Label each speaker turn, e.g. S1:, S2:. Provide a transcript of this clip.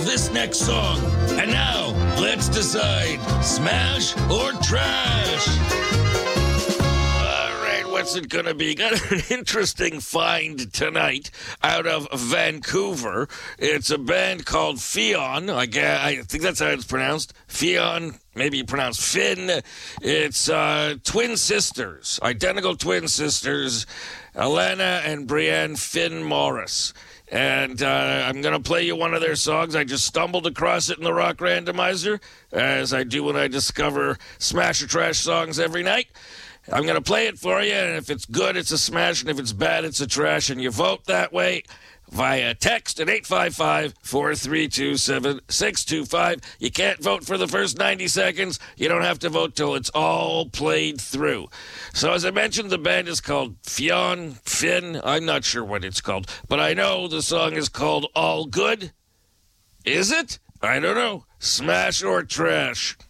S1: this next song. And now, let's decide, smash or trash? All right, what's it going to be? Got an interesting find tonight out of Vancouver. It's a band called Fionn. I think that's how it's pronounced. Fionn, maybe pronounced Finn. It's twin sisters, identical twin sisters, Alana and Brienne Finn Morris. And I'm going to play you one of their songs. I just stumbled across it in the Rock Randomizer, as I do when I discover Smash or Trash songs every night. I'm going to play it for you, and if it's good, it's a smash, and if it's bad, it's a trash, and you vote that way via text at 855-432-7625. You can't vote for the first 90 seconds. You don't have to vote till it's all played through. So as I mentioned, the band is called Fionn. I'm not sure what it's called, but I know the song is called All Good. Is it? I don't know. Smash or trash?